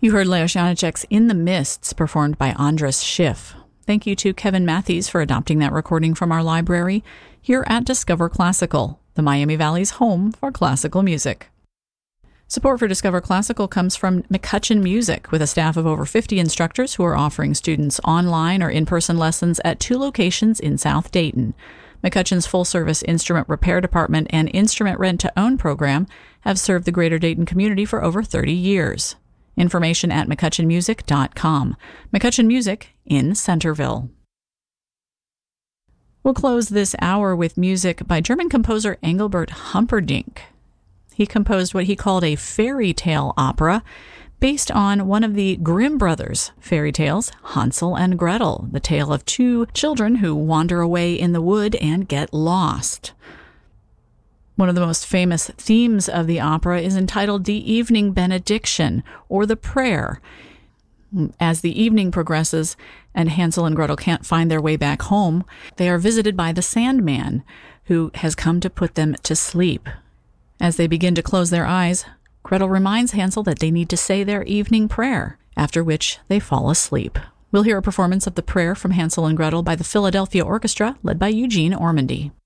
You heard Leos Janáček's In the Mists, performed by Andras Schiff. Thank you to Kevin Matthews for adopting that recording from our library here at Discover Classical, the Miami Valley's home for classical music. Support for Discover Classical comes from McCutcheon Music, with a staff of over 50 instructors who are offering students online or in-person lessons at 2 locations in South Dayton. McCutcheon's full-service instrument repair department and instrument rent-to-own program have served the greater Dayton community for over 30 years. Information at McCutcheonMusic.com. McCutcheon Music in Centerville. We'll close this hour with music by German composer Engelbert Humperdinck. He composed what he called a fairy tale opera based on one of the Grimm brothers' fairy tales, Hansel and Gretel, the tale of 2 children who wander away in the wood and get lost. One of the most famous themes of the opera is entitled The Evening Benediction, or the Prayer. As the evening progresses and Hansel and Gretel can't find their way back home, they are visited by the Sandman, who has come to put them to sleep. As they begin to close their eyes, Gretel reminds Hansel that they need to say their evening prayer, after which they fall asleep. We'll hear a performance of the prayer from Hansel and Gretel by the Philadelphia Orchestra, led by Eugene Ormandy.